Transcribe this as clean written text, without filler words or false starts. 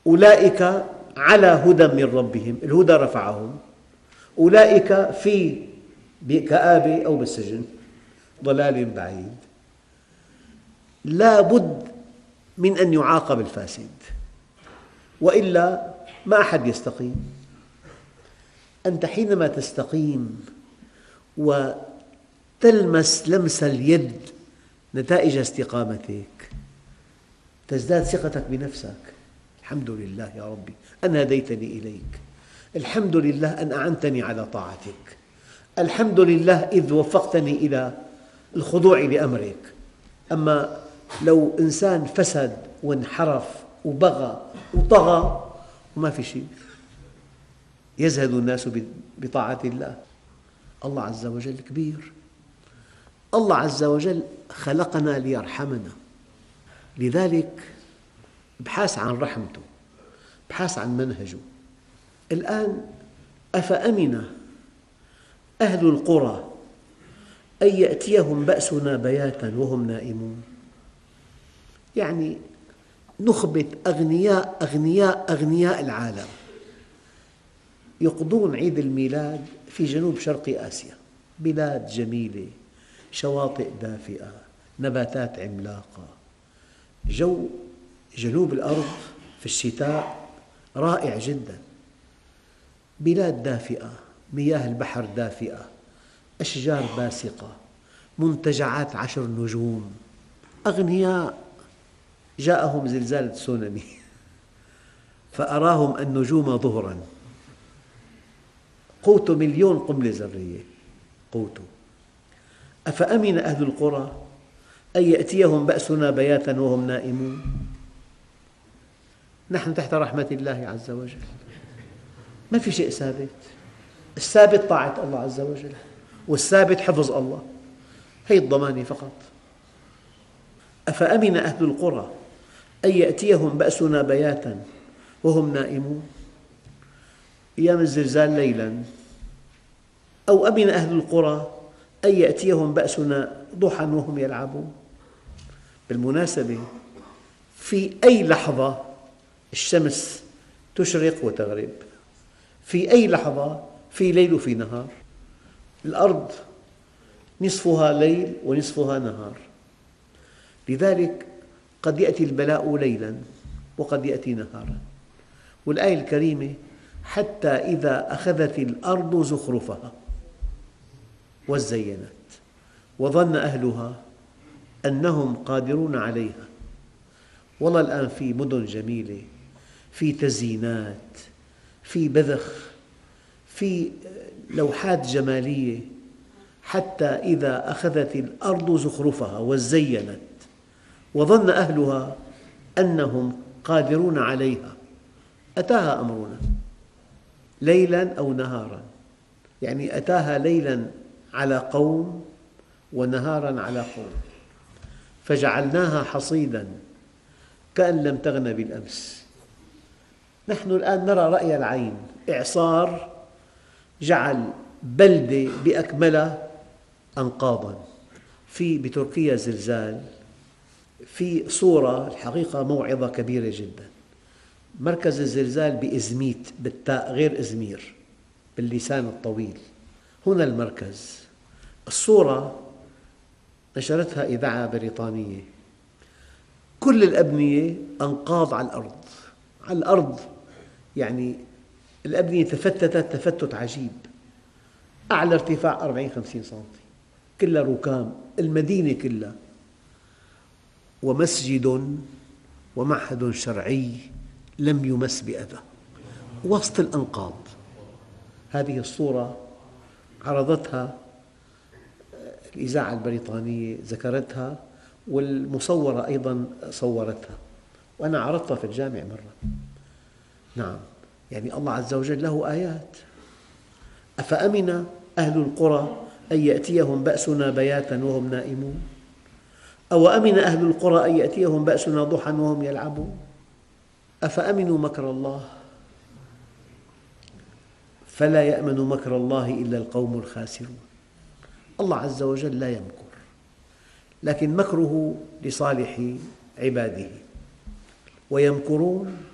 أولئك على هدى من ربهم، الهدى رفعهم، أولئك في كآبة أو بالسجن، ضلال بعيد. لا بد من أن يعاقب الفاسد، وإلا ما أحد يستقيم. أنت حينما تستقيم وتلمس لمس اليد نتائج استقامتك تزداد ثقتك بنفسك. الحمد لله يا ربي أن هديتني إليك، الحمد لله أن أعنتني على طاعتك، الحمد لله إذ وفقتني إلى الخضوع لأمرك. أما لو إنسان فسد وانحرف وبغى وطغى وما في شيء، يزهد الناس بطاعة الله. الله عز وجل كبير، الله عز وجل خلقنا ليرحمنا، لذلك ابحث عن رحمته، ابحث عن منهجه. الآن أفأمن أهل القرى أن يأتيهم بأسنا بياتا وهم نائمون. يعني نخبة أغنياء أغنياء أغنياء العالم يقضون عيد الميلاد في جنوب شرق آسيا، بلاد جميلة، شواطئ دافئة، نباتات عملاقة، جو جنوب الأرض في الشتاء رائع جدا، بلاد دافئة، مياه البحر دافئة، أشجار باسقة، منتجعات 10 نجوم، أغنياء. جاءهم زلزال تسونامي فأراهم النجوم ظهراً، قوتوا 1,000,000 قنبلة ذرية قوتوا. أفأمن أهل القرى أن يأتيهم بأسنا بياتا وهم نائمون. نحن تحت رحمة الله عز وجل، ما في شيء ثابت، الثابت طاعة الله عز وجل، والثابت حفظ الله، هي الضمانة فقط. أفأمن أهل القرى أن يأتيهم بأسنا بياتا وهم نائمون، أيام الزلزال ليلا. أو أمن أهل القرى أن يأتيهم بأسنا ضحى وهم يلعبون. بالمناسبة في أي لحظة الشمس تشرق وتغرب، في أي لحظة في ليل وفي نهار، الأرض نصفها ليل ونصفها نهار. لذلك قد يأتي البلاء ليلا وقد يأتي نهارا. والآية الكريمة حتى إذا أخذت الأرض زخرفها وزينت وظن أهلها أنهم قادرون عليها. والله الآن في مدن جميلة، في تزيينات، في بذخ، في لوحات جمالية. حتى إذا أخذت الأرض زخرفها وزينت وظن أهلها أنهم قادرون عليها أتاها أمرنا ليلا أو نهارا، يعني أتاها ليلا على قوم ونهارا على قوم، فجعلناها حصيدا كأن لم تغن بالأمس. نحن الآن نرى رأي العين، إعصار جعل بلدة بأكملها أنقاضا. في بتركيا زلزال، في صورة الحقيقة موعظة كبيرة جدا. مركز الزلزال بإزميت بالتاء غير إزمير باللسان الطويل، هنا المركز. الصورة نشرتها إذاعة بريطانية، كل الأبنية أنقاض على الأرض، على الأرض، يعني الأبنية تفتتت تفتت عجيب، أعلى ارتفاع 40-50 سنتي، كلها ركام، المدينة كلها. ومسجد ومعهد شرعي لم يمس بأذى وسط الأنقاض. هذه الصورة عرضتها الإذاعة البريطانية، ذكرتها، والمصورة أيضا صورتها، وأنا عرضتها في الجامع مرة. نعم، يعني الله عز وجل له آيات. أفأمن أهل القرى أن يأتيهم بأسنا بياتا وهم نائمون، أو أمن أهل القرى أن يأتيهم بأسنا ضحى وهم يلعبون. أفأمنوا مكر الله فلا يأمن مكر الله إلا القوم الخاسرون. الله عز وجل لا يمكر، لكن مكره لصالح عباده، ويمكرون